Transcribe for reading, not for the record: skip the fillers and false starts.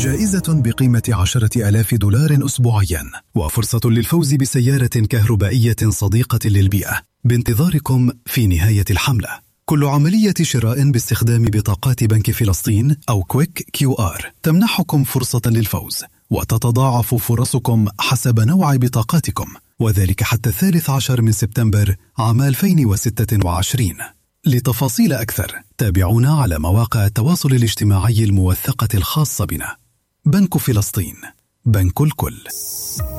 جائزة بقيمة $10,000 أسبوعيا، وفرصة للفوز بسيارة كهربائية صديقة للبيئة بانتظاركم في نهاية الحملة. كل عملية شراء باستخدام بطاقات بنك فلسطين أو كويك QR تمنحكم فرصة للفوز، وتتضاعف فرصكم حسب نوع بطاقاتكم، وذلك حتى 13 سبتمبر عام 2026. لتفاصيل أكثر تابعونا على مواقع التواصل الاجتماعي الموثقة الخاصة بنا. بنك فلسطين، بنك الكل.